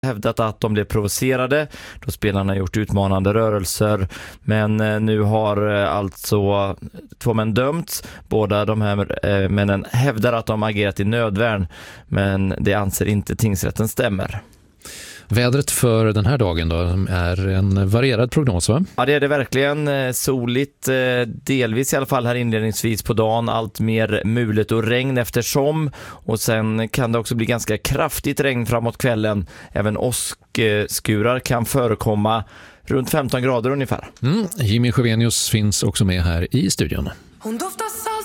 hävdat att de blev provocerade då spelarna gjort utmanande rörelser, men nu har alltså 2 män dömts. Båda de här männen hävdar att de agerat i nödvärn, men det anser inte tingsrätten stämmer. Vädret för den här dagen då är en varierad prognos, va? Ja, det är det verkligen. Soligt, delvis i alla fall här inledningsvis på dagen. Allt mer mulet och regn eftersom. Och sen kan det också bli ganska kraftigt regn framåt kvällen. Även åskskurar kan förekomma runt 15 grader ungefär. Jimmy Sjövenius finns också med här i studion. Hon doftar